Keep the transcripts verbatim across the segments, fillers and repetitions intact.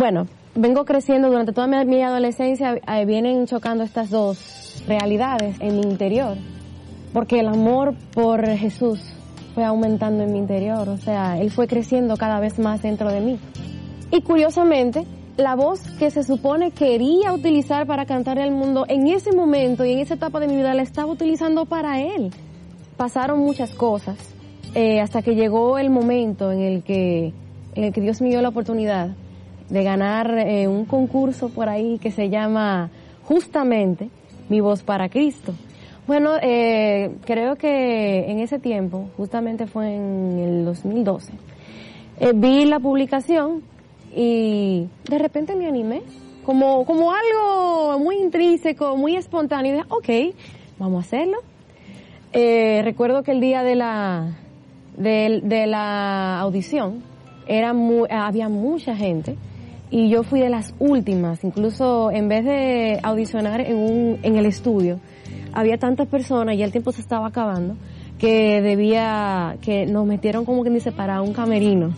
Bueno, vengo creciendo durante toda mi, mi adolescencia, eh, vienen chocando estas dos realidades en mi interior, porque el amor por Jesús fue aumentando en mi interior, o sea, Él fue creciendo cada vez más dentro de mí. Y curiosamente, la voz que se supone quería utilizar para cantar al mundo, en ese momento y en esa etapa de mi vida la estaba utilizando para Él. Pasaron muchas cosas, eh, hasta que llegó el momento en el que, en el que Dios me dio la oportunidad de ganar eh, un concurso por ahí que se llama justamente Mi Voz para Cristo. Bueno, eh, creo que en ese tiempo, justamente fue en el dos mil doce, eh, vi la publicación y de repente me animé, como, como algo muy intrínseco, muy espontáneo, y dije, ok, vamos a hacerlo. Eh, recuerdo que el día de la, de, de la audición, era muy, había mucha gente, y yo fui de las últimas, incluso en vez de audicionar en, un, en el estudio, había tantas personas y el tiempo se estaba acabando que debía, que nos metieron como quien dice para un camerino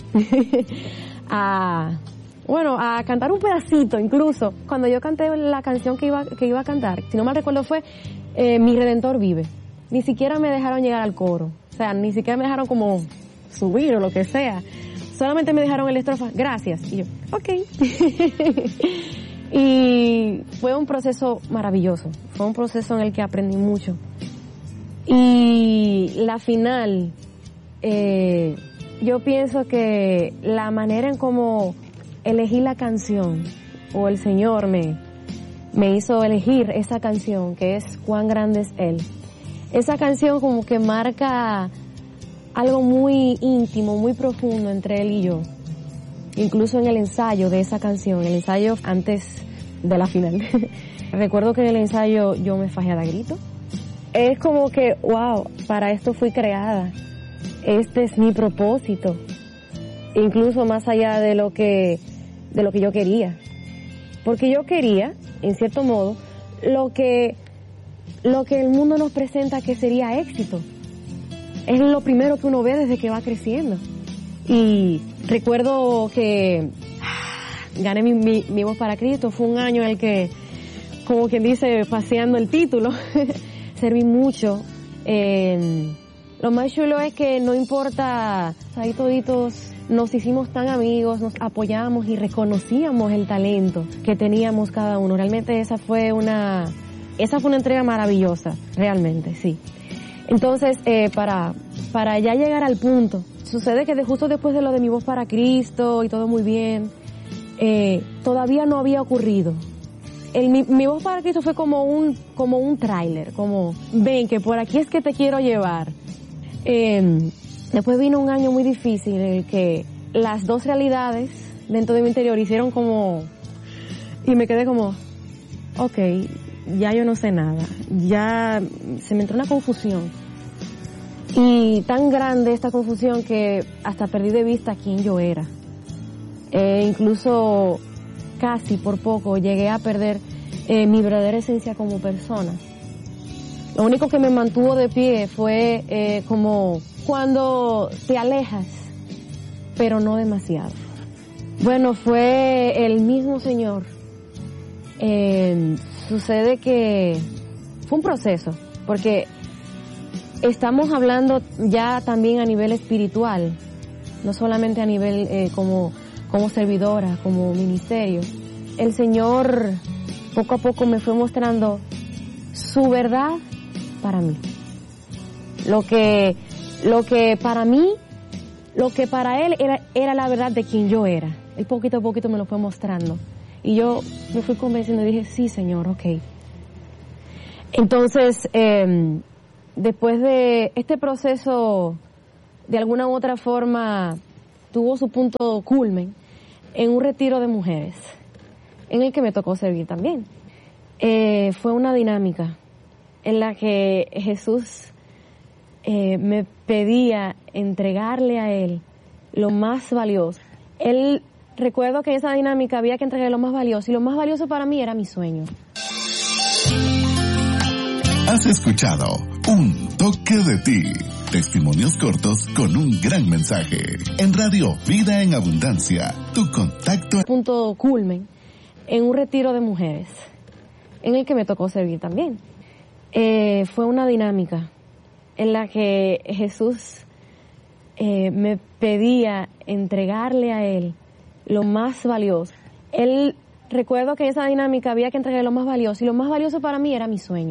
a, bueno, a cantar un pedacito. Incluso cuando yo canté la canción que iba, que iba a cantar, si no mal recuerdo fue eh, Mi Redentor Vive. Ni siquiera me dejaron llegar al coro, o sea, ni siquiera me dejaron como subir o lo que sea. Solamente me dejaron el estrofa, gracias. Y yo, ok. Y fue un proceso maravilloso, fue un proceso en el que aprendí mucho. Y la final, eh, yo pienso que la manera en cómo elegí la canción, o el Señor me, me hizo elegir esa canción, que es Cuán grande es Él. Esa canción como que marca algo muy íntimo, muy profundo entre Él y yo. Incluso en el ensayo de esa canción, el ensayo antes de la final. Recuerdo que en el ensayo yo me fajé a grito. Es como que, wow, para esto fui creada. Este es mi propósito. Incluso más allá de lo que, de lo que yo quería. Porque yo quería, en cierto modo, lo que, lo que el mundo nos presenta que sería éxito. Es lo primero que uno ve desde que va creciendo. Y recuerdo que gané mi, mi, mi Voz para Cristo. Fue un año en el que, como quien dice, paseando el título, serví mucho. Eh, lo más chulo es que no importa, ahí toditos nos hicimos tan amigos, nos apoyamos y reconocíamos el talento que teníamos cada uno. Realmente esa fue una, esa fue una entrega maravillosa, realmente, sí. Entonces, eh, para, para ya llegar al punto, sucede que de, justo después de lo de Mi Voz para Cristo y todo muy bien, eh, todavía no había ocurrido. El, mi, mi Voz para Cristo fue como un, como un tráiler, como, ven que por aquí es que te quiero llevar. Eh, después vino un año muy difícil en el que las dos realidades dentro de mi interior hicieron como, y me quedé como, ok, ya yo no sé nada, ya se me entró una confusión. Y tan grande esta confusión que hasta perdí de vista quién yo era. Eh, incluso casi por poco llegué a perder eh, mi verdadera esencia como persona. Lo único que me mantuvo de pie fue eh, como cuando te alejas, pero no demasiado. Bueno, fue el mismo Señor. Eh, sucede que fue un proceso, porque estamos hablando ya también a nivel espiritual, no solamente a nivel eh, como, como servidora, como ministerio. El Señor poco a poco me fue mostrando su verdad para mí. Lo que, lo que para mí, lo que para Él era, era la verdad de quien yo era. Él poquito a poquito me lo fue mostrando. Y yo me fui convenciendo y dije, sí, Señor, ok. Entonces, eh, después de este proceso, de alguna u otra forma, tuvo su punto culmen en un retiro de mujeres, en el que me tocó servir también. Eh, fue una dinámica en la que Jesús eh, me pedía entregarle a Él lo más valioso. Él, recuerdo que en esa dinámica había que entregarle lo más valioso, y lo más valioso para mí era mi sueño. Has escuchado Un Toque de Ti, Testimonios cortos con un gran mensaje. En Radio Vida en Abundancia, tu contacto. Punto culmen en un retiro de mujeres, en el que me tocó servir también. Eh, fue una dinámica en la que Jesús eh, me pedía entregarle a Él lo más valioso. Él, recuerdo que en esa dinámica había que entregarle lo más valioso, y lo más valioso para mí era mi sueño.